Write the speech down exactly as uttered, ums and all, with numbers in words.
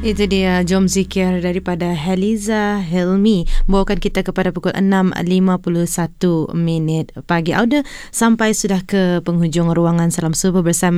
Itu dia Jom Zikir daripada Heliza Helmi, bawakan kita kepada pukul enam lima puluh satu minit pagi. Auda sampai sudah ke penghujung ruangan Salam Subuh bersama